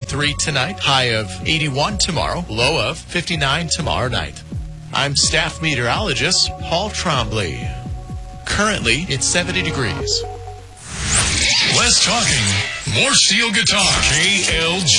73 tonight, high of 81 tomorrow, low of 59 tomorrow night. I'm staff meteorologist Paul Trombley. Currently, it's 70 degrees. Less talking, more steel guitar. KLJ.